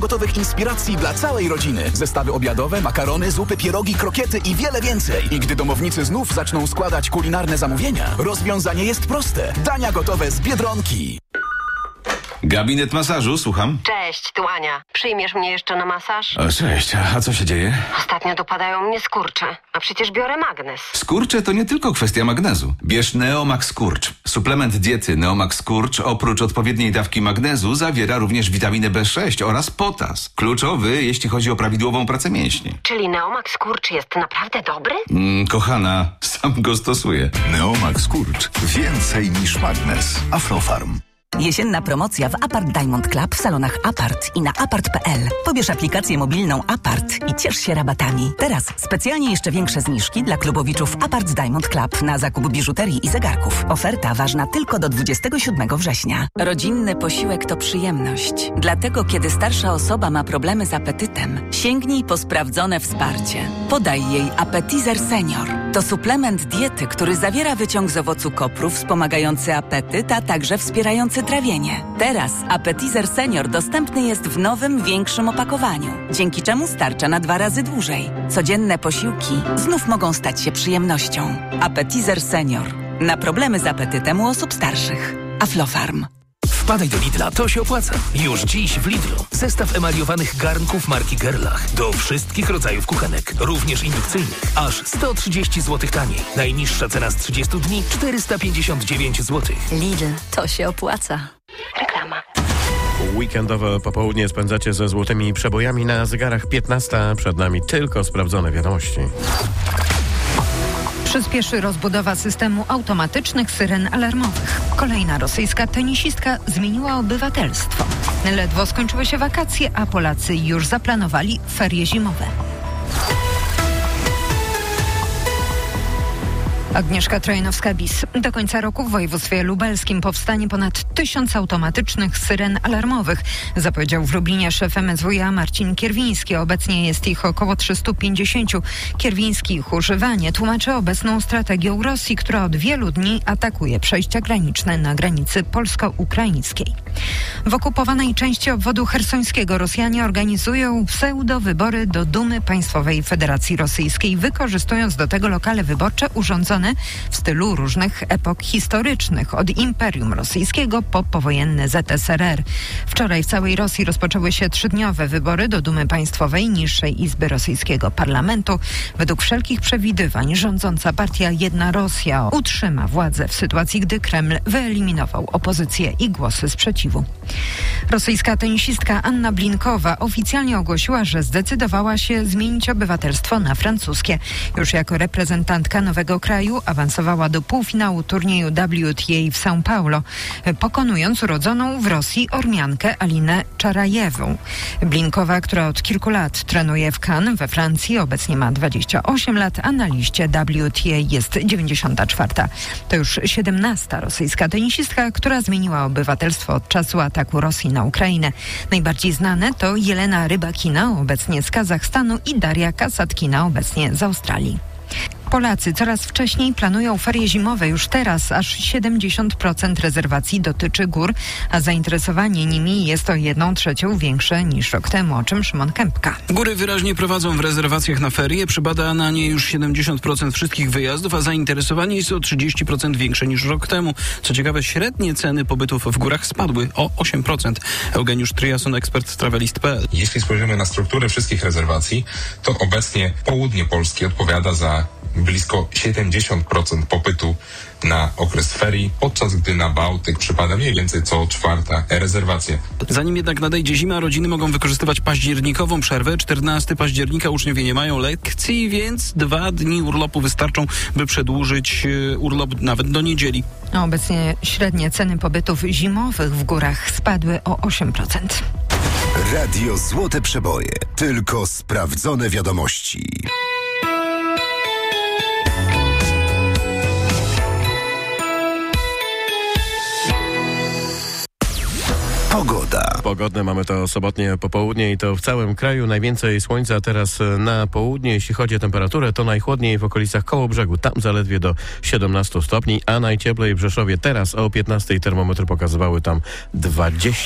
gotowych inspiracji dla całej rodziny. Zestawy obiadowe, makarony, zupy, pierogi, krokiety i wiele więcej. I gdy domownicy znów zaczną składać kulinarne zamówienia, rozwiązanie jest proste. Dania gotowe z Biedronki. Gabinet masażu, słucham. Cześć, tu Ania. Przyjmiesz mnie jeszcze na masaż? O, cześć, a co się dzieje? Ostatnio dopadają mnie skurcze, a przecież biorę magnes. Skurcze to nie tylko kwestia magnezu. Bierz Neomax Skurcz. Suplement diety Neomax Skurcz oprócz odpowiedniej dawki magnezu zawiera również witaminę B6 oraz potas. Kluczowy, jeśli chodzi o prawidłową pracę mięśni. Czyli Neomax Skurcz jest naprawdę dobry? Kochana, sam go stosuję. Neomax Skurcz. Więcej niż magnes. Aflofarm. Jesienna promocja w Apart Diamond Club w salonach Apart i na apart.pl. Pobierz aplikację mobilną Apart i ciesz się rabatami. Teraz specjalnie jeszcze większe zniżki dla klubowiczów Apart Diamond Club na zakup biżuterii i zegarków. Oferta ważna tylko do 27 września. Rodzinny posiłek to przyjemność. Dlatego, kiedy starsza osoba ma problemy z apetytem, sięgnij po sprawdzone wsparcie. Podaj jej Appetizer Senior. To suplement diety, który zawiera wyciąg z owocu kopru wspomagający apetyt, a także wspierający trawienie. Teraz Appetizer Senior dostępny jest w nowym, większym opakowaniu, dzięki czemu starcza na 2 razy dłużej. Codzienne posiłki znów mogą stać się przyjemnością. Appetizer Senior. Na problemy z apetytem u osób starszych. Aflofarm. Wpadaj do Lidla, to się opłaca. Już dziś w Lidlu. Zestaw emaliowanych garnków marki Gerlach do wszystkich rodzajów kuchenek, również indukcyjnych. Aż 130 zł taniej. Najniższa cena z 30 dni 459 zł. Lidl, to się opłaca. Reklama. Weekendowe popołudnie spędzacie ze złotymi przebojami na zegarach 15. Przed nami tylko sprawdzone wiadomości. Przyspieszy rozbudowa systemu automatycznych syren alarmowych. Kolejna rosyjska tenisistka zmieniła obywatelstwo. Ledwo skończyły się wakacje, a Polacy już zaplanowali ferie zimowe. Agnieszka Trojanowska-Bis. Do końca roku w województwie lubelskim powstanie ponad 1000 automatycznych syren alarmowych, zapowiedział w Lublinie szef MSWiA Marcin Kierwiński. Obecnie jest ich około 350. Kierwiński ich używanie tłumaczy obecną strategią Rosji, która od wielu dni atakuje przejścia graniczne na granicy polsko-ukraińskiej. W okupowanej części obwodu chersońskiego Rosjanie organizują pseudowybory do Dumy Państwowej Federacji Rosyjskiej, wykorzystując do tego lokale wyborcze urządzone w stylu różnych epok historycznych, od Imperium Rosyjskiego po powojenny ZSRR. Wczoraj w całej Rosji rozpoczęły się 3-dniowe wybory do Dumy Państwowej, niższej izby rosyjskiego parlamentu. Według wszelkich przewidywań rządząca partia Jedna Rosja utrzyma władzę w sytuacji, gdy Kreml wyeliminował opozycję i głosy sprzeciwu. Rosyjska tenisistka Anna Blinkowa oficjalnie ogłosiła, że zdecydowała się zmienić obywatelstwo na francuskie. Już jako reprezentantka nowego kraju awansowała do półfinału turnieju WTA w São Paulo, pokonując urodzoną w Rosji Ormiankę Alinę Czarajewą. Blinkowa, która od kilku lat trenuje w Cannes we Francji, obecnie ma 28 lat, a na liście WTA jest 94. To już 17. rosyjska tenisistka, która zmieniła obywatelstwo od czasu ataku Rosji na Ukrainę. Najbardziej znane to Jelena Rybakina, obecnie z Kazachstanu, i Daria Kasatkina, obecnie z Australii. Polacy coraz wcześniej planują ferie zimowe. Już teraz aż 70% rezerwacji dotyczy gór, a zainteresowanie nimi jest o 1/3 większe niż rok temu, o czym Szymon Kępka. Góry wyraźnie prowadzą w rezerwacjach na ferie. Przypada na nie już 70% wszystkich wyjazdów, a zainteresowanie jest o 30% większe niż rok temu. Co ciekawe, średnie ceny pobytów w górach spadły o 8%. Eugeniusz Tryjason, ekspert Travelist.pl. Jeśli spojrzymy na strukturę wszystkich rezerwacji, to obecnie południe Polski odpowiada za blisko 70% popytu na okres ferii, podczas gdy na Bałtyk przypada mniej więcej co 4. rezerwacja. Zanim jednak nadejdzie zima, rodziny mogą wykorzystywać październikową przerwę. 14 października uczniowie nie mają lekcji, więc 2 dni urlopu wystarczą, by przedłużyć urlop nawet do niedzieli. A obecnie średnie ceny pobytów zimowych w górach spadły o 8%. Radio Złote Przeboje. Tylko sprawdzone wiadomości. Pogoda. Pogodne mamy to sobotnie popołudnie i to w całym kraju. Najwięcej słońca teraz na południe. Jeśli chodzi o temperaturę, to najchłodniej w okolicach Kołobrzegu. Tam zaledwie do 17 stopni, a najcieplej w Rzeszowie. Teraz o 15 termometry pokazywały tam 20.